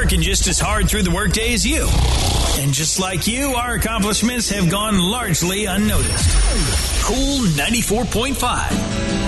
working just as hard through the workday as you. And just like you, our accomplishments have gone largely unnoticed. Cool 94.5.